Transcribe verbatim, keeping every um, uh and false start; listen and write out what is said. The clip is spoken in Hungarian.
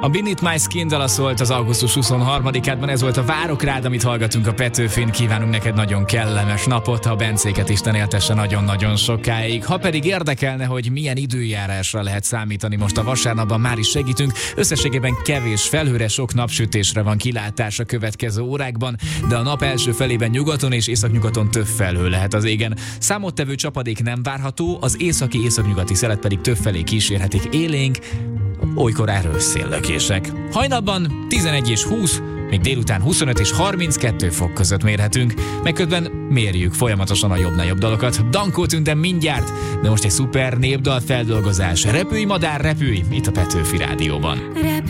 A Beneath My Skin dala szólt az augusztus huszonharmadikában, ez volt a Várok rád, amit hallgatunk a Petőfin. Kívánunk neked nagyon kellemes napot, a Bencéket Isten éltesse nagyon-nagyon sokáig. Ha pedig érdekelne, hogy milyen időjárásra lehet számítani most a vasárnapban, már is segítünk. Összességében kevés felhőre, sok napsütésre van kilátás a következő órákban, de a nap első felében nyugaton és északnyugaton több felhő lehet az égen. Számottevő csapadék nem várható, az északi északnyugati szelet pedig többfelé kísérhetik élénk, olykor erős széllökések. Hajnalban tizenegy és húsz, még délután huszonöt és harminckettő fok között mérhetünk, megközben mérjük folyamatosan a jobbnál jobb dalokat. Dankó Tünde mindjárt, de most egy szuper népdal feldolgozás. Repülj, madár, repülj! Itt a Petőfi Rádióban.